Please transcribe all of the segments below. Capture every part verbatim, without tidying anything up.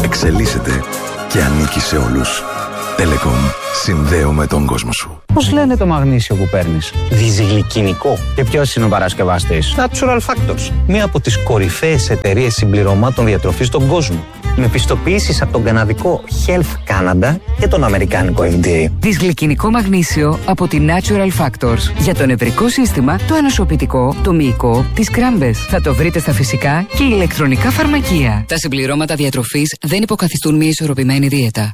εξελίσσεται και ανήκει σε όλους. Telecom. Συνδέω με τον κόσμο σου. Πώς λένε το μαγνήσιο που παίρνεις? Δυσγλυκινικό. Και ποιος είναι ο παρασκευαστής? Natural Factors. Μία από τις κορυφαίες εταιρείες συμπληρωμάτων διατροφής στον κόσμο. Με πιστοποιήσεις από τον καναδικό Health Canada και τον αμερικάνικο εφ ντι έι. Δυσγλυκινικό μαγνήσιο από τη Natural Factors. Για το νευρικό σύστημα, το ανοσοποιητικό, το μυϊκό, τις κράμπες. Θα το βρείτε στα φυσικά και ηλεκτρονικά φαρμακεία. Τα συμπληρώματα διατροφής δεν υποκαθιστούν μια ισορροπημένη δίαιτα.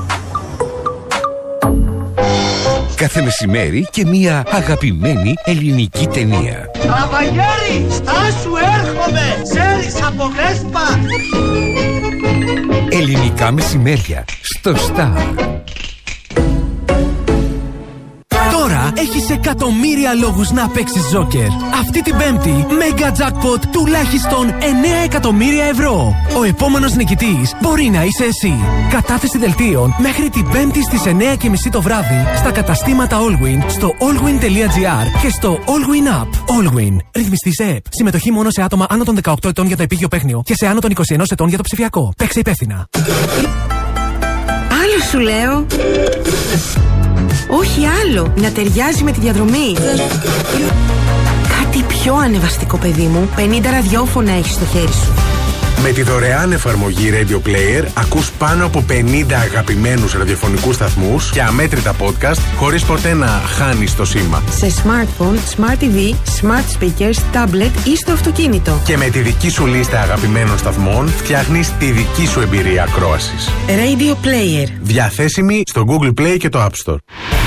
Κάθε μεσημέρι και μία αγαπημένη ελληνική ταινία. Καβαγιέρι, στάσου, έρχομαι! Ξέρεις από Βέσπα! Ελληνικά μεσημέρια στο Star. Τώρα έχεις εκατομμύρια λόγους να παίξεις Joker. Αυτή την Πέμπτη, Mega Jackpot τουλάχιστον εννέα εκατομμύρια ευρώ. Ο επόμενος νικητής μπορεί να είσαι εσύ. Κατάθεση δελτίων μέχρι την Πέμπτη στις εννέα και μισή το βράδυ στα καταστήματα Allwyn, στο allwyn τελεία gr και στο Allwyn App. Allwyn. Ρυθμιστής ΕΕΠ. Συμμετοχή μόνο σε άτομα άνω των δεκαοκτώ ετών για το επίγειο παίχνιο και σε άνω των είκοσι ένα ετών για το ψηφιακό. Παίξε υπεύθυνα. Άλλο σου λέω. Όχι άλλο, να ταιριάζει με τη διαδρομή. Κάτι πιο ανεβαστικό, παιδί μου. πενήντα ραδιόφωνα έχεις στο χέρι σου. Με τη δωρεάν εφαρμογή Radio Player ακούς πάνω από πενήντα αγαπημένους ραδιοφωνικούς σταθμούς και αμέτρητα podcast χωρίς ποτέ να χάνεις το σήμα. Σε smartphone, smart τι βι, smart speakers, tablet ή στο αυτοκίνητο. Και με τη δική σου λίστα αγαπημένων σταθμών φτιάχνεις τη δική σου εμπειρία ακρόασης. Radio Player. Διαθέσιμη στο Google Play και το App Store.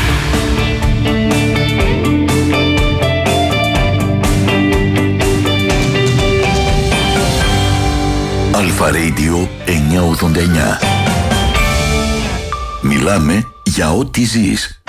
Αλφα Radio εννιακόσια ογδόντα εννιά. Μιλάμε για ό,τι ζεις.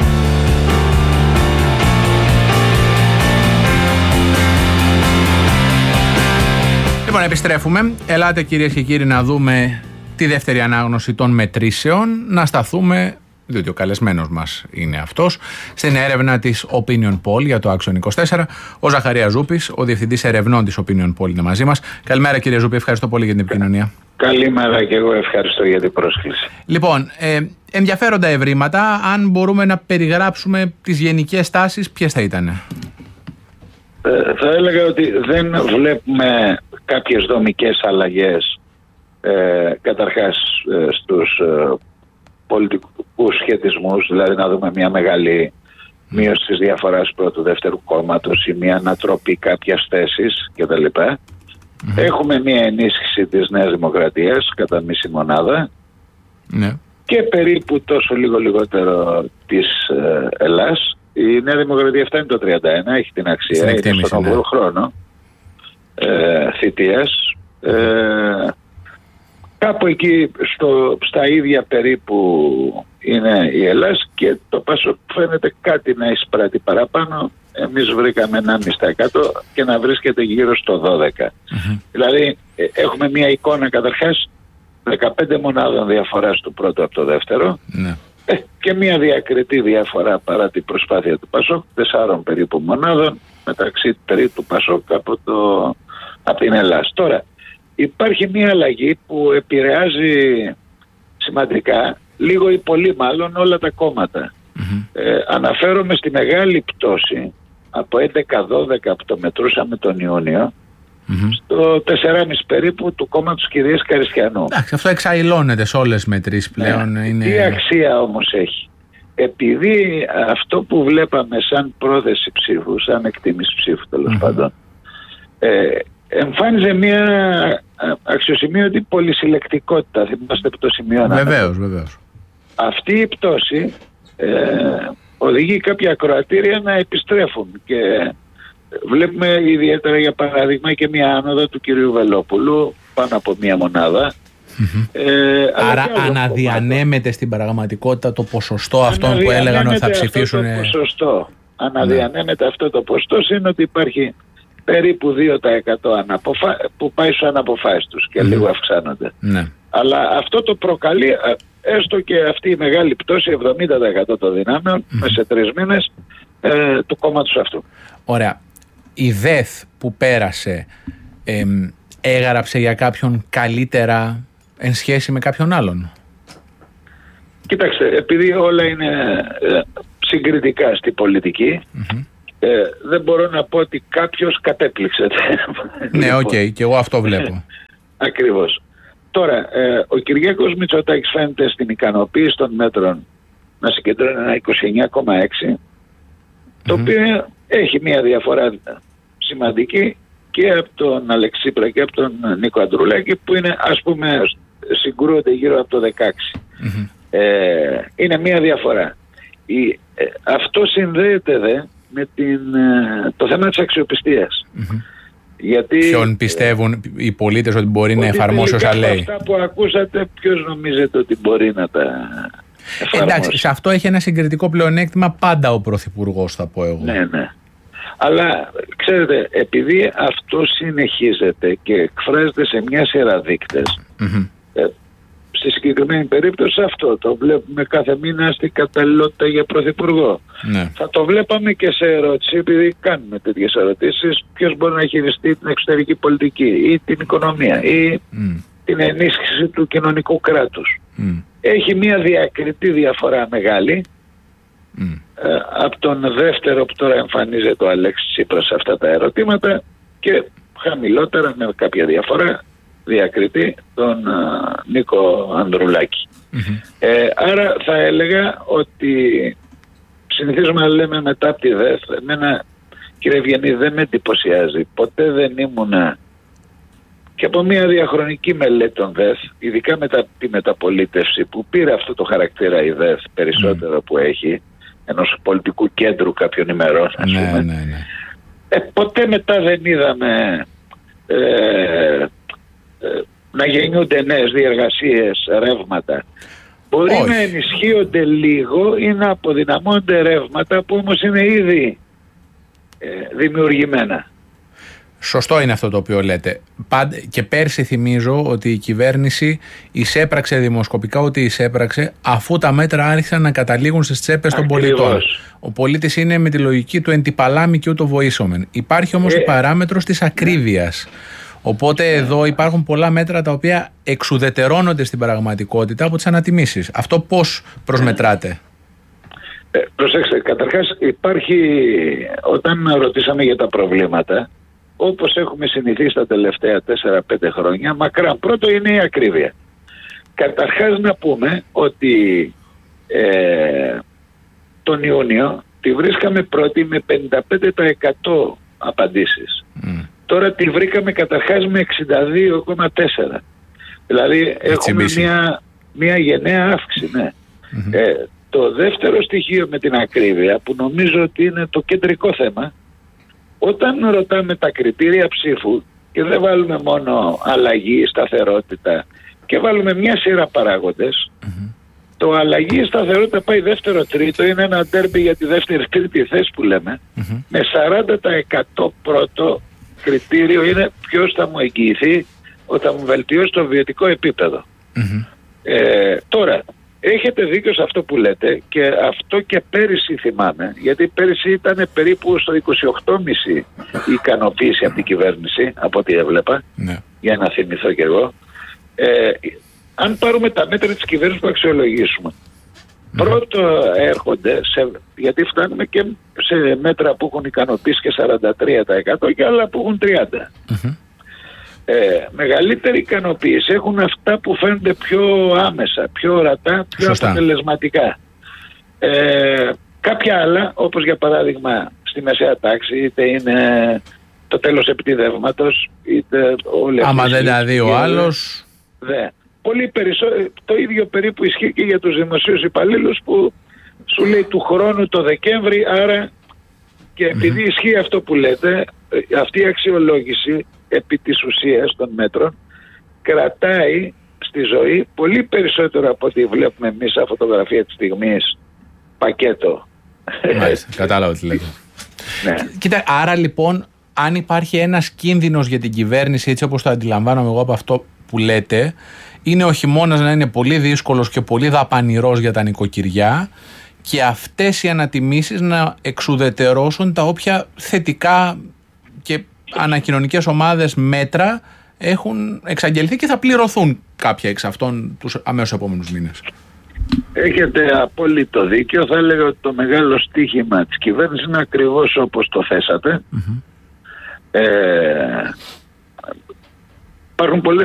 Λοιπόν, επιστρέφουμε. Ελάτε κυρίες και κύριοι να δούμε τη δεύτερη ανάγνωση των μετρήσεων. Να σταθούμε, διότι ο καλεσμένος μας είναι αυτός, στην έρευνα της Opinion Poll για το Άξιον είκοσι τέσσερα. Ο Ζαχαρίας Ζούπης, ο διευθυντής ερευνών της Opinion Poll, είναι μαζί μας. Καλημέρα κύριε Ζούπη, ευχαριστώ πολύ για την επικοινωνία. Καλημέρα και εγώ ευχαριστώ για την πρόσκληση. Λοιπόν, ε, ενδιαφέροντα ευρήματα. Αν μπορούμε να περιγράψουμε τις γενικές τάσεις, ποιες θα ήταν? Ε, θα έλεγα ότι δεν βλέπουμε κάποιες δομικές αλλαγές ε, καταρχάς ε, στους ε, πολιτικούς σχετισμούς, δηλαδή να δούμε μια μεγάλη μείωση της διαφοράς πρώτου-δεύτερου κόμματος ή μια ανατροπή κάποιας θέσης κτλ. Mm-hmm. Έχουμε μια ενίσχυση της Νέας Δημοκρατίας κατά μισή μονάδα ναι. και περίπου τόσο λίγο λιγότερο της ε, Ελλάς. Η Νέα Δημοκρατία φτάνει το τριάντα ένα, έχει την αξία, είναι στον όγδοο χρόνο ε, θητείας. Ε, κάπου εκεί στο, στα ίδια περίπου είναι η Ελλάς και το ΠΑΣΟΚ φαίνεται κάτι να εισπράττει παραπάνω. Εμείς βρήκαμε ένα κόμμα πέντε τοις εκατό και να βρίσκεται γύρω στο δώδεκα τοις εκατό. Mm-hmm. Δηλαδή ε, έχουμε μια εικόνα καταρχάς δεκαπέντε μονάδων διαφοράς του πρώτου από το δεύτερο. Mm-hmm. Ε, και μια διακριτή διαφορά παρά την προσπάθεια του ΠΑΣΟΚ, τεσσάρων περίπου μονάδων μεταξύ περίπου του ΠΑΣΟΚ από, το, από την Ελλάδα. Τώρα υπάρχει μια αλλαγή που επηρεάζει σημαντικά, λίγο ή πολύ μάλλον, όλα τα κόμματα. Mm-hmm. Ε, αναφέρομαι στη μεγάλη πτώση από έντεκα δώδεκα που το μετρούσαμε τον Ιούνιο mm-hmm. στο τέσσερα κόμμα πέντε περίπου του κόμματος κυρίας Καριστιανού. Εντάξει, αυτό εξαϊλώνεται σε όλες τις μετρήσεις πλέον. Ναι. Είναι... Τι αξία όμως έχει? Επειδή αυτό που βλέπαμε σαν πρόθεση ψήφου, σαν εκτίμηση ψήφου τέλος mm-hmm. πάντων, ε, εμφάνιζε μια αξιοσημείωτη πολυσυλλεκτικότητα. Θυμάστε που το σημειώναμε. Βεβαίως, βεβαίως. Αυτή η πτώση ε, οδηγεί κάποια ακροατήρια να επιστρέφουν και βλέπουμε ιδιαίτερα για παράδειγμα και μια άνοδο του κυρίου Βελόπουλου πάνω από μια μονάδα. Mm-hmm. Ε, Άρα αναδιανέμεται στην πραγματικότητα το ποσοστό αυτών που έλεγαν ότι θα ψηφίσουν. Αυτό το ποσοστό. Αναδιανέμεται ναι. αυτό το ποσοστό, είναι ότι υπάρχει περίπου δύο τοις εκατό αναποφα... που πάει στους αναποφάσεις τους και mm-hmm. λίγο αυξάνονται. Ναι. Αλλά αυτό το προκαλεί έστω και αυτή η μεγάλη πτώση εβδομήντα τοις εκατό των δυνάμεων mm-hmm. μέσα σε τρεις μήνες ε, του κόμματος αυτού. Ωραία. Η ΔΕΘ που πέρασε ε, έγραψε για κάποιον καλύτερα εν σχέση με κάποιον άλλον? Κοιτάξτε, επειδή όλα είναι ε, συγκριτικά στη πολιτική, mm-hmm. ε, δεν μπορώ να πω ότι κάποιος κατέπληξε. Ναι, οκ, okay, και εγώ αυτό βλέπω. Ακριβώς. Τώρα, ε, ο Κυριάκος Μητσοτάκης φαίνεται στην ικανοποίηση των μέτρων να συγκεντρώνει ένα είκοσι εννιά κόμμα έξι, mm-hmm. το οποίο έχει μια διαφορά σημαντική και από τον Αλέξη Τσίπρα και από τον Νίκο Ανδρουλάκη, που είναι, ας πούμε, συγκρούονται γύρω από το δεκαέξι. Mm-hmm. Ε, είναι μια διαφορά. Η, ε, αυτό συνδέεται δε με την, ε, το θέμα της αξιοπιστίας. Mm-hmm. Γιατί, ποιον πιστεύουν ε, οι πολίτες ότι μπορεί ότι να εφαρμόσει όσα λέει? Αυτά που ακούσατε, ποιος νομίζετε ότι μπορεί να τα εφαρμόσει? Εντάξει, σε αυτό έχει ένα συγκριτικό πλεονέκτημα πάντα ο Πρωθυπουργός, θα πω εγώ. Ναι, ναι. Αλλά ξέρετε, επειδή αυτό συνεχίζεται και εκφράζεται σε μια σειρά δείκτες, mm-hmm. ε, στη συγκεκριμένη περίπτωση αυτό το βλέπουμε κάθε μήνα στην καταλληλότητα για πρωθυπουργό. Ναι. Θα το βλέπαμε και σε ερώτηση, επειδή κάνουμε τέτοιες ερωτήσεις, ποιος μπορεί να χειριστεί την εξωτερική πολιτική ή την οικονομία ή mm. την ενίσχυση του κοινωνικού κράτους. Mm. Έχει μια διακριτή διαφορά μεγάλη mm. ε, από τον δεύτερο που τώρα εμφανίζεται ο Αλέξης Τσίπρας σε αυτά τα ερωτήματα, και χαμηλότερα με κάποια διαφορά διακριτή τον α, Νίκο Ανδρουλάκη. Mm-hmm. Ε, άρα θα έλεγα ότι συνηθίζουμε να λέμε μετά από τη ΔΕΘ, εμένα κύριε Ευγενή δεν με εντυπωσιάζει, ποτέ δεν ήμουνα, και από μια διαχρονική μελέτη των ΔΕΘ, ειδικά μετά τη μεταπολίτευση που πήρε αυτό το χαρακτήρα η ΔΕΘ περισσότερο mm. που έχει, ενός πολιτικού κέντρου κάποιων ημερών, ας ναι, πούμε. Ναι, ναι. Ε, ποτέ μετά δεν είδαμε ε, να γεννιούνται νέες διεργασίες, ρεύματα. Μπορεί Όχι. να ενισχύονται λίγο ή να αποδυναμώνονται ρεύματα που όμως είναι ήδη ε, δημιουργημένα. Σωστό είναι αυτό το οποίο λέτε. Και πέρσι θυμίζω ότι η κυβέρνηση εισέπραξε δημοσκοπικά ότι εισέπραξε αφού τα μέτρα άρχισαν να καταλήγουν στις τσέπες των πολιτών. Ο πολίτης είναι με τη λογική του εν τη παλάμη και ούτω βοήσομεν. Υπάρχει όμως ε, η παράμετρος της ακρίβειας. Οπότε εδώ υπάρχουν πολλά μέτρα τα οποία εξουδετερώνονται στην πραγματικότητα από τις ανατιμήσεις. Αυτό πώς προσμετράτε? Ε, προσέξτε, καταρχάς υπάρχει, όταν ρωτήσαμε για τα προβλήματα, όπως έχουμε συνηθίσει τα τελευταία τέσσερα πέντε χρόνια, μακράν πρώτο είναι η ακρίβεια. Καταρχάς να πούμε ότι ε, τον Ιούνιο τη βρίσκαμε πρώτη με πενήντα πέντε τοις εκατό απαντήσεις. Mm. Τώρα τη βρήκαμε καταρχάς με εξήντα δύο κόμμα τέσσερα τοις εκατό. Δηλαδή έχουμε μια, μια γενναία αύξηση. Ναι. Mm-hmm. Ε, το δεύτερο στοιχείο με την ακρίβεια, που νομίζω ότι είναι το κεντρικό θέμα, όταν ρωτάμε τα κριτήρια ψήφου και δεν βάλουμε μόνο αλλαγή, σταθερότητα, και βάλουμε μια σειρά παράγοντες, mm-hmm. το αλλαγή, σταθερότητα πάει δεύτερο τρίτο, είναι ένα ντέρμπι για τη δεύτερη τρίτη θέση που λέμε, mm-hmm. με σαράντα τοις εκατό πρώτο κριτήριο είναι ποιος θα μου εγγυηθεί ότι θα μου βελτιώσει το βιωτικό επίπεδο. Mm-hmm. Ε, τώρα, έχετε δίκιο σε αυτό που λέτε, και αυτό και πέρυσι θυμάμαι, γιατί πέρυσι ήταν περίπου στο είκοσι οκτώ κόμμα πέντε η ικανοποίηση από την κυβέρνηση, από ό,τι έβλεπα, ναι. για να θυμηθώ κι εγώ. Ε, αν πάρουμε τα μέτρα της κυβέρνησης που αξιολογήσουμε, mm-hmm. πρώτο έρχονται, σε, γιατί φτάνουμε και σε μέτρα που έχουν ικανοποίηση και σαράντα τρία τοις εκατό και άλλα που έχουν τριάντα τοις εκατό. Mm-hmm. Ε, μεγαλύτερη ικανοποίηση έχουν αυτά που φαίνονται πιο άμεσα, πιο ορατά, πιο Σωστά. αποτελεσματικά. Ε, κάποια άλλα, όπως για παράδειγμα στη μεσαία τάξη, είτε είναι το τέλος επιτιδεύματος, είτε όλοι άμα δεν τα δει ο άλλος. Δε. Πολύ περισσότερο, το ίδιο περίπου ισχύει και για τους δημοσίους υπαλλήλους, που σου λέει του χρόνου το Δεκέμβρη, άρα και επειδή mm-hmm. ισχύει αυτό που λέτε, αυτή η αξιολόγηση επί της ουσίας των μέτρων κρατάει στη ζωή πολύ περισσότερο από ό,τι βλέπουμε εμείς σε φωτογραφία της στιγμής πακέτο. Μάλιστα, κατάλαβα τι λέτε. Ναι. Κοίτα, άρα λοιπόν αν υπάρχει ένας κίνδυνος για την κυβέρνηση, έτσι όπως το αντιλαμβάνομαι εγώ από αυτό που λέτε, είναι ο χειμώνας να είναι πολύ δύσκολος και πολύ δαπανηρός για τα νοικοκυριά, και αυτές οι ανατιμήσεις να εξουδετερώσουν τα όποια θετικά και ανακοινωνικές ομάδες μέτρα έχουν εξαγγελθεί και θα πληρωθούν κάποια εξ αυτών τους αμέσως επόμενους μήνες. Έχετε απόλυτο δίκιο. Θα έλεγα ότι το μεγάλο στοίχημα της κυβέρνησης είναι ακριβώς όπως το θέσατε. Mm-hmm. Ε, υπάρχουν πολλές